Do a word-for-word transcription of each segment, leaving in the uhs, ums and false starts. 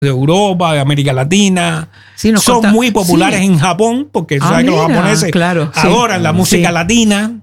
de Europa, de América Latina. Sí, nos Son conta- muy populares sí. en Japón, porque Ah, sabes que los mira, japoneses claro, sí. adoran la música Sí. latina.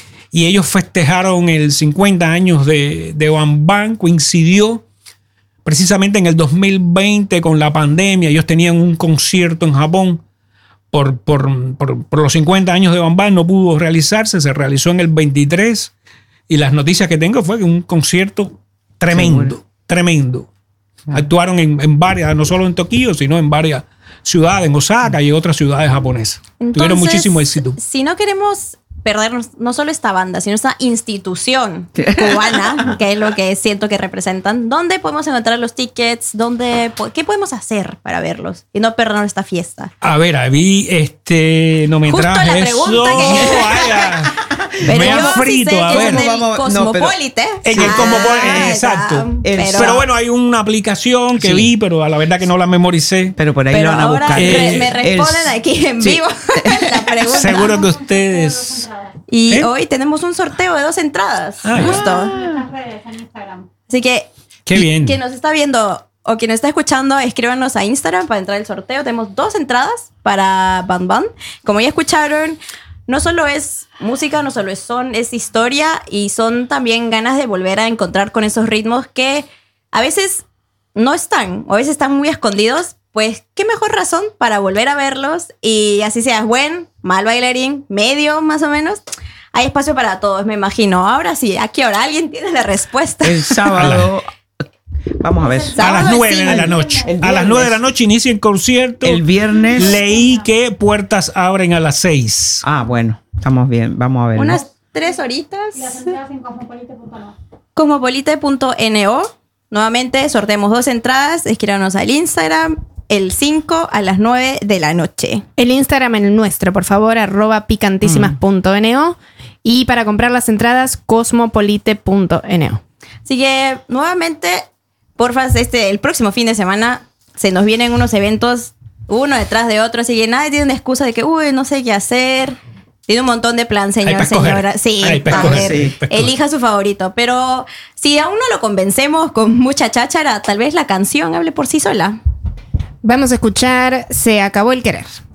Y ellos festejaron el cincuenta años de, de Bam Bam. Coincidió precisamente en el dos mil veinte con la pandemia. Ellos tenían un concierto en Japón por, por, por, por los cincuenta años de Bam Bam. No pudo realizarse, se realizó en el veintitrés. Y las noticias que tengo fue que un concierto tremendo, Seguro. tremendo. Ah. Actuaron en, en varias, no solo en Tokio, sino en varias ciudades, en Osaka y otras ciudades japonesas. Entonces, tuvieron muchísimo éxito. Si no queremos perdernos no solo esta banda, sino esta institución cubana, que es lo que siento que representan, ¿dónde podemos encontrar los tickets? ¿Dónde, ¿Qué podemos hacer para verlos y no perdernos esta fiesta? A ver, vi este, no me Justo traje la pregunta eso. que- Vaya, Pero me yo han sí frito, sé a que ver. es en el Vamos, vamos, no, pero- Cosmopolite. En el Ah, Cosmopolite, exacto. ya, Pero- Pero bueno, hay una aplicación que Sí. vi, pero a la verdad que no la memoricé. Pero por ahí Pero lo van a ahora buscar. re- Eh, me responden el- aquí en sí. vivo la pregunta. Seguro que ustedes... Y ¿Eh? hoy tenemos un sorteo de dos entradas. Ah, ya. justo. En las redes, en Instagram. Así que Qué bien. quien nos está viendo o quien nos está escuchando, escríbanos a Instagram para entrar al sorteo. Tenemos dos entradas para Bam Bam. Como ya escucharon, no solo es música, no solo es son, es historia y son también ganas de volver a encontrar con esos ritmos que a veces no están o a veces están muy escondidos. Pues qué mejor razón para volver a verlos y así seas buen, mal bailarín, medio más o menos. Hay espacio para todos, me imagino. Ahora sí, ¿a qué hora? ¿Alguien tiene la respuesta? El sábado. Vamos a ver. A las Sábado nueve sí. de la noche. El A las viernes. nueve de la noche inicia el concierto. El viernes. Leí que puertas abren a las seis. Ah, bueno. Estamos bien. Vamos a ver. Unas tres horitas. Y las entradas en cosmopolite punto no. Cosmopolite punto no. Nuevamente sorteamos dos entradas. Escríbanos al Instagram el cinco a las nueve de la noche. El Instagram en el nuestro, por favor, arroba picantísimas punto no. Y para comprar las entradas, cosmopolite punto no. Así que nuevamente, porfa, este, el próximo fin de semana se nos vienen unos eventos uno detrás de otro. Así que nadie tiene una excusa de que, uy, no sé qué hacer. Tiene un montón de plan, señor, Hay pa' escoger. señora. Sí, Hay pa' a escoger, ver, sí, pa' escoger. elija su favorito. Pero si aún no lo convencemos con mucha cháchara, tal vez la canción hable por sí sola. Vamos a escuchar Se acabó el querer.